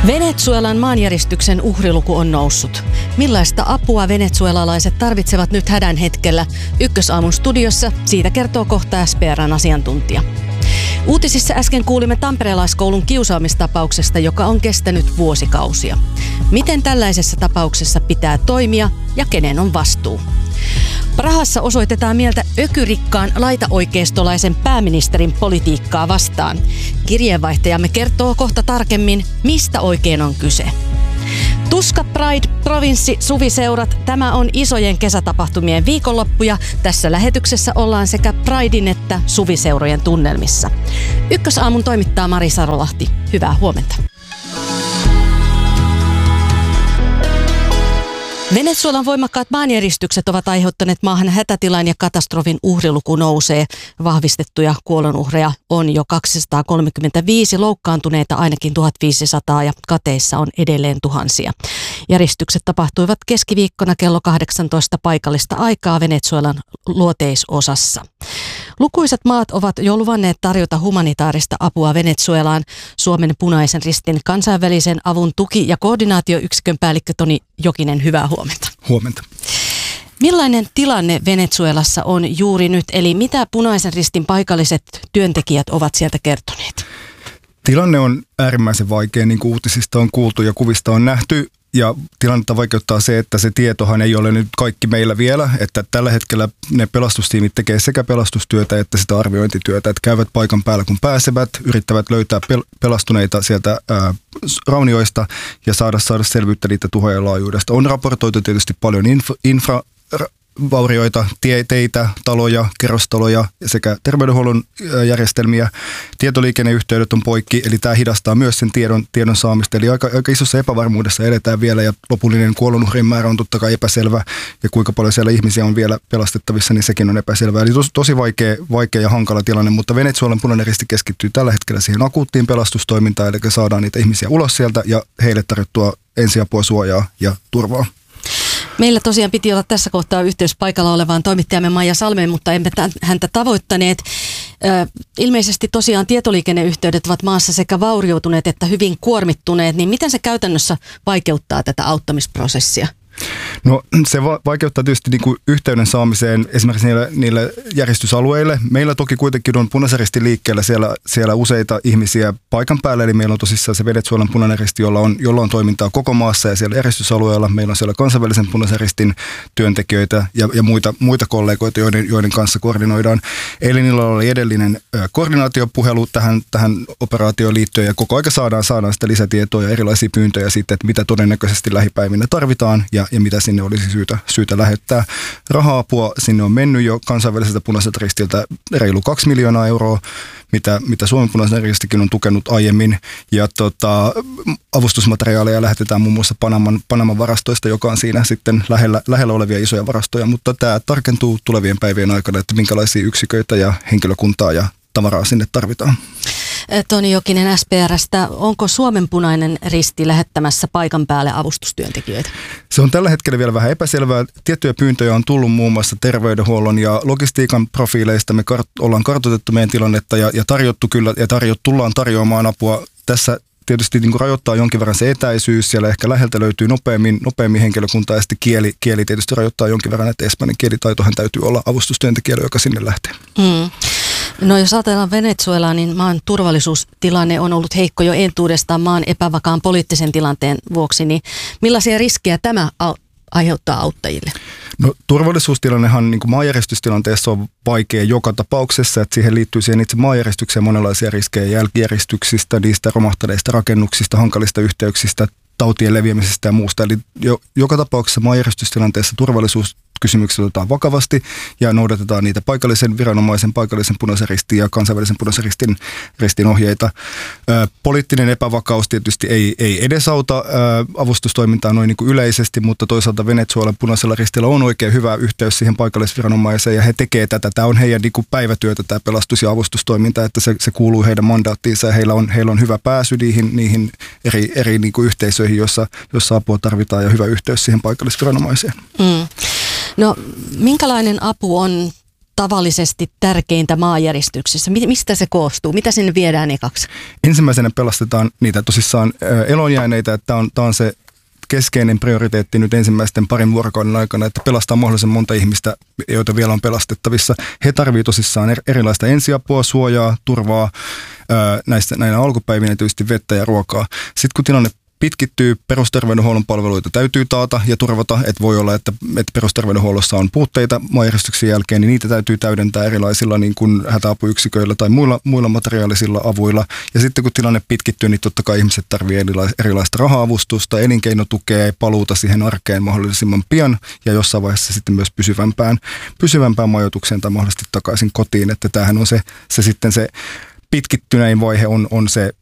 Venezuelan maanjäristyksen uhriluku on noussut. Millaista apua venezuelalaiset tarvitsevat nyt hädän hetkellä? Ykkösaamun studiossa siitä kertoo kohta SPR:n asiantuntija. Uutisissa äsken kuulimme tamperelaiskoulun kiusaamistapauksesta, joka on kestänyt vuosikausia. Miten tällaisessa tapauksessa pitää toimia ja kenen on vastuu? Prahassa osoitetaan mieltä ökyrikkaan laitaoikeistolaisen pääministerin politiikkaa vastaan. Kirjeenvaihtajamme kertoo kohta tarkemmin, mistä oikein on kyse. Tuska Pride, provinssi, suviseurat. Tämä on isojen kesätapahtumien viikonloppu ja tässä lähetyksessä ollaan sekä Pridein että suviseurojen tunnelmissa. Ykkösaamun toimittaa Mari Sarolahti. Hyvää huomenta. Venezuelan voimakkaat maanjäristykset ovat aiheuttaneet maahan hätätilan ja katastrofin uhriluku nousee. Vahvistettuja kuolonuhreja on jo 235, loukkaantuneita ainakin 1500 ja kateissa on edelleen tuhansia. Järistykset tapahtuivat keskiviikkona kello 18 paikallista aikaa Venezuelan luoteisosassa. Lukuisat maat ovat jo luvanneet tarjota humanitaarista apua Venezuelaan. Suomen Punaisen Ristin kansainvälisen avun tuki- ja koordinaatioyksikön päällikkö Toni Jokinen, hyvää huomenta. Huomenta. Millainen tilanne Venezuelassa on juuri nyt, eli mitä Punaisen Ristin paikalliset työntekijät ovat sieltä kertoneet? Tilanne on äärimmäisen vaikea, niin kuin uutisista on kuultu ja kuvista on nähty. Ja tilannetta vaikeuttaa se, että se tietohan ei ole nyt kaikki meillä vielä, että tällä hetkellä ne pelastustiimit tekee sekä pelastustyötä että sitä arviointityötä, että käyvät paikan päällä kun pääsevät, yrittävät löytää pelastuneita sieltä raunioista ja saada selvyyttä niitä tuhojen laajuudesta. On raportoitu tietysti paljon vaurioita, teitä, taloja, kerrostaloja sekä terveydenhuollon järjestelmiä. Tietoliikenneyhteydet on poikki, eli tämä hidastaa myös sen tiedon saamista. Eli aika isossa epävarmuudessa eletään vielä ja lopullinen kuolonuhrien määrä on totta kai epäselvä ja kuinka paljon siellä ihmisiä on vielä pelastettavissa, niin sekin on epäselvää. Eli tosi vaikea ja hankala tilanne, mutta Venezuelan Punainen Risti keskittyy tällä hetkellä siihen akuuttiin pelastustoimintaan, eli saadaan niitä ihmisiä ulos sieltä ja heille tarjottua ensiapua, suojaa ja turvaa. Meillä tosiaan piti olla tässä kohtaa yhteys paikalla olevaan toimittajamme Maija Salmeen, mutta emme häntä tavoittaneet. Ilmeisesti tosiaan tietoliikenneyhteydet ovat maassa sekä vaurioituneet että hyvin kuormittuneet, niin miten se käytännössä vaikeuttaa tätä auttamisprosessia? No se vaikeuttaa tietysti niin kuin yhteyden saamiseen esimerkiksi niille järjestysalueille. Meillä toki kuitenkin on Punaisen Ristin liikkeellä siellä useita ihmisiä paikan päällä, eli meillä on tosissaan se Venezuelan Punainen Risti, jolla on toimintaa koko maassa ja siellä järjestysalueella. Meillä on siellä kansainvälisen Punaisen Ristin työntekijöitä ja muita kollegoita, joiden kanssa koordinoidaan. Eilen illalla oli edellinen koordinaatiopuhelu tähän operaatioon liittyen ja koko aika saadaan sitä lisätietoa ja erilaisia pyyntöjä siitä, että mitä todennäköisesti lähipäivinä tarvitaan ja mitä sinne olisi syytä lähettää. Raha-apua sinne on mennyt jo kansainväliseltä Punaiselta Ristiltä reilu 2 miljoonaa euroa, mitä Suomen Punaisen Ristikin on tukenut aiemmin. Ja avustusmateriaaleja lähetetään muun muassa Panaman varastoista, joka on siinä sitten lähellä olevia isoja varastoja, mutta tämä tarkentuu tulevien päivien aikana, että minkälaisia yksiköitä ja henkilökuntaa ja tavaraa sinne tarvitaan. Toni Jokinen SPR:stä, onko Suomen Punainen Risti lähettämässä paikan päälle avustustyöntekijöitä? Se on tällä hetkellä vielä vähän epäselvää. Tiettyjä pyyntöjä on tullut muun muassa terveydenhuollon ja logistiikan profiileista. Me ollaan kartoitettu meidän tilannetta ja tarjottu kyllä ja tullaan tarjoamaan apua. Tässä tietysti niin kuin rajoittaa jonkin verran se etäisyys, siellä ehkä läheltä löytyy nopeammin henkilökuntaa ja sitten kieli tietysti rajoittaa jonkin verran, että espanjan kielitaitohan täytyy olla avustustyöntekijällä, joka sinne lähtee. No jos ajatellaan Venezuelaa, niin maan turvallisuustilanne on ollut heikko jo entuudestaan maan epävakaan poliittisen tilanteen vuoksi, niin millaisia riskejä tämä aiheuttaa auttajille? No turvallisuustilannehan niin kuin maanjäristystilanteessa on vaikea joka tapauksessa, että siihen liittyy siihen itse maanjäristykseen monenlaisia riskejä jälkijäristyksistä, niistä romahtaneista rakennuksista, hankalista yhteyksistä, tautien leviämisestä ja muusta. Eli joka tapauksessa maanjäristystilanteessa turvallisuuskysymykset otetaan vakavasti ja noudatetaan niitä paikallisen viranomaisen, paikallisen Punaisen Ristin ja kansainvälisen Punaisen Ristin ohjeita. Poliittinen epävakaus tietysti ei edesauta avustustoimintaa noin niin kuin yleisesti, mutta toisaalta Venezuelan Punaisella Ristillä on oikein hyvä yhteys siihen paikallisviranomaiseen ja he tekee tätä. Tämä on heidän niin kuin päivätyötä, tämä pelastus- ja avustustoiminta, että se kuuluu heidän mandaattiinsa ja heillä on hyvä pääsy niihin eri niin kuin yhteisöihin, jossa apua tarvitaan ja hyvä yhteys siihen paikallisviranomaiseen. No minkälainen apu on tavallisesti tärkeintä maanjäristyksessä? Mistä se koostuu? Mitä sinne viedään ekaksi? Ensimmäisenä pelastetaan niitä tosissaan elonjääneitä, että tämä on se keskeinen prioriteetti nyt ensimmäisten parin vuorokauden aikana, että pelastaa mahdollisimman monta ihmistä, joita vielä on pelastettavissa. He tarvitsevat tosissaan erilaista ensiapua, suojaa, turvaa, näinä alkupäivinä tietysti vettä ja ruokaa. Sitten kun tilanne pitkittyy, perusterveydenhuollon palveluita täytyy taata ja turvata, että voi olla, että perusterveydenhuollossa on puutteita maanjäristyksen jälkeen, niin niitä täytyy täydentää erilaisilla niin kuin hätäapuyksiköillä tai muilla materiaalisilla avuilla. Ja sitten kun tilanne pitkittyy, niin totta kai ihmiset tarvitsevat erilaista raha-avustusta, elinkeinotukea ja paluuta siihen arkeen mahdollisimman pian ja jossain vaiheessa sitten myös pysyvämpään majoitukseen tai mahdollisesti takaisin kotiin, että tämähän on se pitkittynein vaihe on se